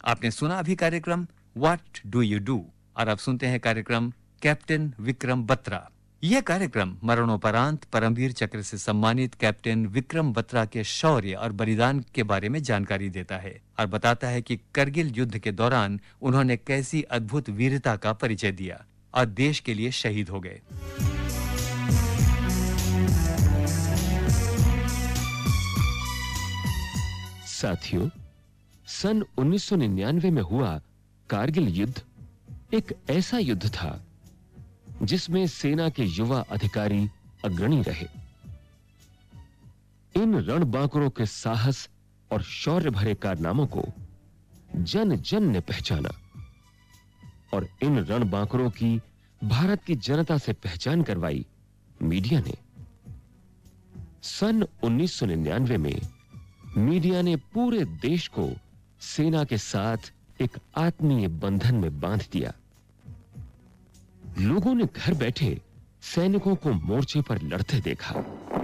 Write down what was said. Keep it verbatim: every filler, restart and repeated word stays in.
आपने सुना अभी कार्यक्रम व्हाट डू यू डू और अब सुनते हैं कार्यक्रम कैप्टन विक्रम बत्रा। यह कार्यक्रम मरणोपरांत परमवीर चक्र से सम्मानित कैप्टन विक्रम बत्रा के शौर्य और बलिदान के बारे में जानकारी देता है और बताता है कि करगिल युद्ध के दौरान उन्होंने कैसी अद्भुत वीरता का परिचय दिया और देश के लिए शहीद हो गए। साथियों, सन उन्नीस सौ निन्यानवे में हुआ कारगिल युद्ध एक ऐसा युद्ध था जिसमें सेना के युवा अधिकारी अग्रणी रहे। इन रणबांकुरों के साहस और शौर्य भरे कारनामों को जन जन ने पहचाना और इन रणबांकुरों की भारत की जनता से पहचान करवाई मीडिया ने। सन उन्नीस सौ निन्यानवे में मीडिया ने पूरे देश को सेना के साथ एक आत्मीय बंधन में बांध दिया। लोगों ने घर बैठे सैनिकों को मोर्चे पर लड़ते देखा।